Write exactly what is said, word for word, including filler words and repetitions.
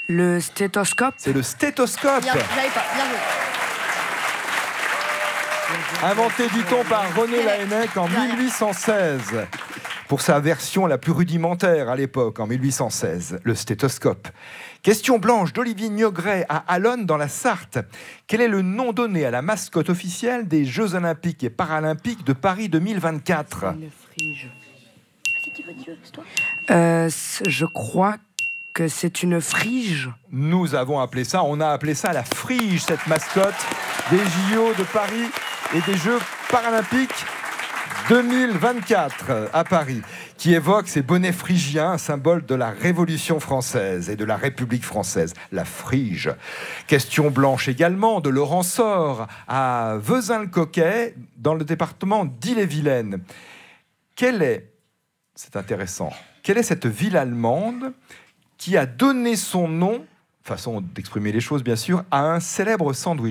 Le stéthoscope. C'est le stéthoscope. Bien, j'avais pas, bien joué. Inventé, dit-on, par René Laennec en mille huit cent seize. Pour sa version la plus rudimentaire à l'époque, en mille huit cent seize, le stéthoscope. Question blanche d'Olivier Niogret à Allonne dans la Sarthe. Quel est le nom donné à la mascotte officielle des Jeux Olympiques et Paralympiques de Paris deux mille vingt-quatre? Une frige. Vas-y, dis votre Dieu, c'est toi. Euh, je crois que c'est une frige. Nous avons appelé ça, on a appelé ça la frige, cette mascotte des J O de Paris et des Jeux Paralympiques deux mille vingt-quatre à Paris, qui évoque ces bonnets phrygiens, symbole de la Révolution française et de la République française, la frige. Question blanche également de Laurent Sort à Vezin-le-Coquet, dans le département d'Ille-et-Vilaine. Quelle est, c'est intéressant, quelle est cette ville allemande qui a donné son nom, façon d'exprimer les choses bien sûr, à un célèbre sandwich?